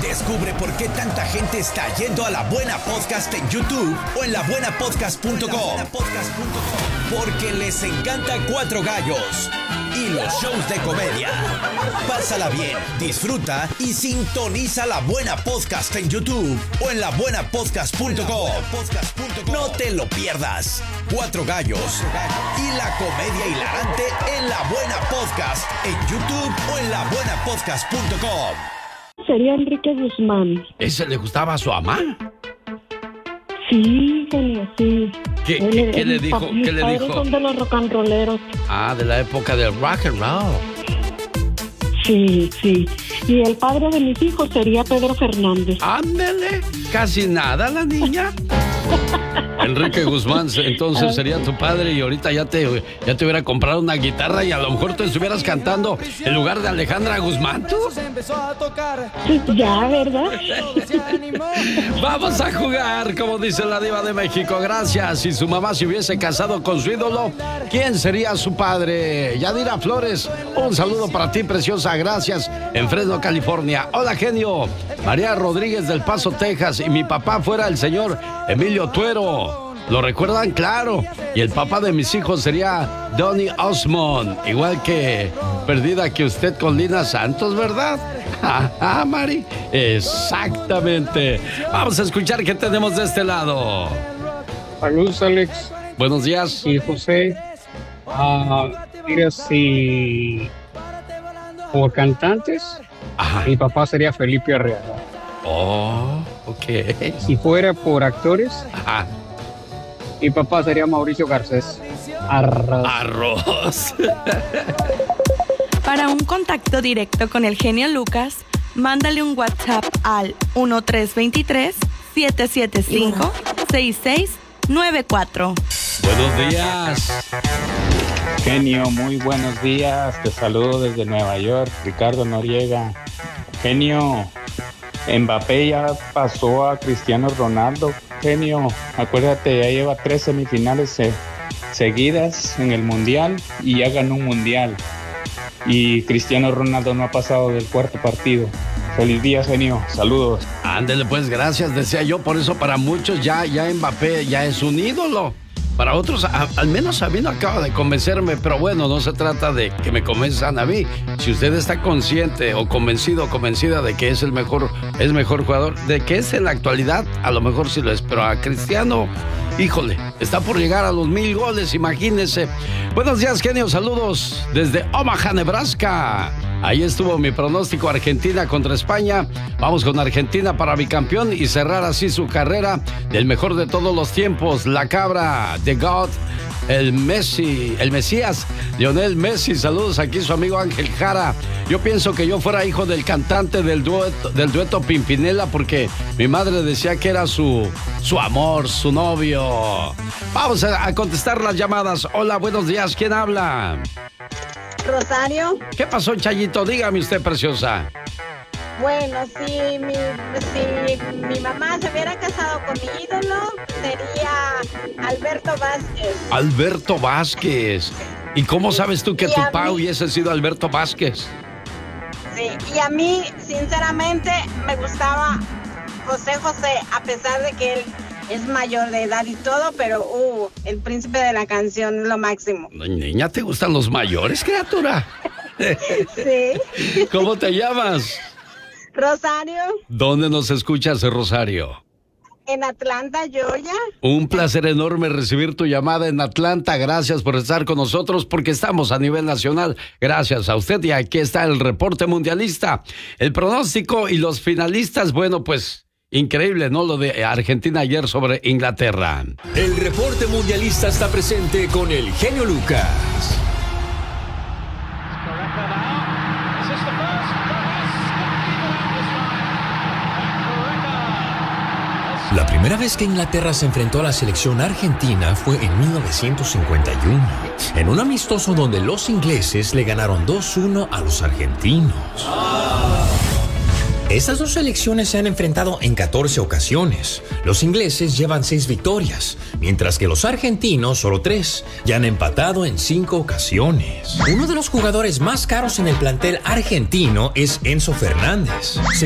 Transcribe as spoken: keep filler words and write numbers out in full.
Descubre por qué tanta gente está yendo a La Buena Podcast en YouTube o en la buena podcast punto com. Porque les encanta Cuatro Gallos y los shows de comedia. Pásala bien, disfruta y sintoniza La Buena Podcast en YouTube o en la buena podcast punto com. No te lo pierdas. Cuatro Gallos y la comedia hilarante en La Buena Podcast en YouTube o en la buena podcast punto com. Sería Enrique Guzmán. ¿Ese le gustaba a su mamá? Sí, genio, sí. ¿Qué, Él, qué, qué él, le dijo? Mis ¿Qué le padres dijo? son de los rock and rolleros. Ah, de la época del rock and roll. Sí, sí. Y el padre de mis hijos sería Pedro Fernández. Ándele, casi nada la niña. Enrique Guzmán, entonces sería tu padre y ahorita ya te, ya te hubiera comprado una guitarra y a lo mejor tú estuvieras cantando en lugar de Alejandra Guzmán, ¿tú? Ya, ¿verdad? Vamos a jugar, como dice la diva de México. Gracias. Si su mamá se hubiese casado con su ídolo, ¿quién sería su padre? Yadira Flores, un saludo para ti, preciosa. Gracias. En Fresno, California. Hola, genio. María Rodríguez del Paso, Texas. Y mi papá fuera el señor Emilio Tuero. ¿Lo recuerdan? Claro. Y el papá de mis hijos sería Donny Osmond. Igual que perdida que usted con Lina Santos, ¿verdad? Ah, Mari. Exactamente. Vamos a escuchar qué tenemos de este lado. Saludos, Alex. Buenos días. Y José. Uh, mira, si por cantantes, Ajá. mi papá sería Felipe Arriaga. Oh, ok. Si fuera por actores, Ajá. mi papá sería Mauricio Garcés. Arroz. Arroz. Para un contacto directo con el genio Lucas, mándale un WhatsApp al uno tres dos tres, siete siete cinco, seis seis nueve cuatro. Buenos días. Genio, muy buenos días. Te saludo desde Nueva York, Ricardo Noriega. Genio, Mbappé ya pasó a Cristiano Ronaldo. Genio, acuérdate, ya lleva tres semifinales eh, seguidas en el Mundial y ya ganó un Mundial. Y Cristiano Ronaldo no ha pasado del cuarto partido. Feliz día, genio. Saludos. Ándele, pues, gracias. Decía yo, por eso para muchos ya, ya Mbappé ya es un ídolo. Para otros, a, al menos a mí no acaba de convencerme, pero bueno, no se trata de que me convenzan a mí. Si usted está consciente o convencido o convencida de que es el mejor, es mejor jugador, de que es en la actualidad, a lo mejor sí lo es, pero a Cristiano, híjole, está por llegar a los mil goles, imagínense. Buenos días, genio, saludos desde Omaha, Nebraska. Ahí estuvo mi pronóstico, Argentina contra España. Vamos con Argentina para bicampeón y cerrar así su carrera del mejor de todos los tiempos, la cabra, The God, el Messi, el Mesías, Lionel Messi. Saludos, aquí su amigo Ángel Jara. Yo pienso que yo fuera hijo del cantante del dueto, del dueto Pimpinela, porque mi madre decía que era su, su amor, su novio. Vamos a, a contestar las llamadas. Hola, buenos días, ¿quién habla? Rosario. ¿Qué pasó, Chayito? Dígame usted, preciosa. Bueno, si mi, si mi mamá se hubiera casado con mi ídolo, sería Alberto Vázquez. Alberto Vázquez. ¿Y cómo sabes tú que Y tu a papá mí- hubiese sido Alberto Vázquez? Sí, y a mí, sinceramente, me gustaba José José, a pesar de que él es mayor de edad y todo, pero uh, el príncipe de la canción es lo máximo. Niña, ¿te gustan los mayores, criatura? Sí. ¿Cómo te llamas? Rosario, ¿Dónde nos escuchas, Rosario? en Atlanta, Georgia. Un placer enorme recibir tu llamada en Atlanta. Gracias por estar con nosotros porque estamos a nivel nacional. Gracias a usted. Y aquí está el reporte mundialista. El pronóstico y los finalistas, bueno, pues increíble, ¿no? Lo de Argentina ayer sobre Inglaterra. El reporte mundialista está presente con el genio Lucas. La primera vez que Inglaterra se enfrentó a la selección argentina fue en mil novecientos cincuenta y uno, en un amistoso donde los ingleses le ganaron dos uno a los argentinos. Estas dos selecciones se han enfrentado en catorce ocasiones. Los ingleses llevan seis victorias, mientras que los argentinos solo tres, y han empatado en cinco ocasiones. Uno de los jugadores más caros en el plantel argentino es Enzo Fernández.